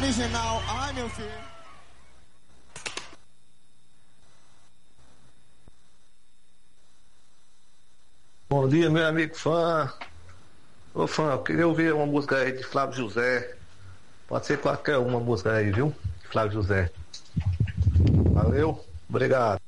original. Ai, meu filho. Bom dia, meu amigo fã. Ô fã, eu queria ouvir uma música aí de Flávio José. Pode ser qualquer uma música aí, viu? Flávio José. Valeu, obrigado.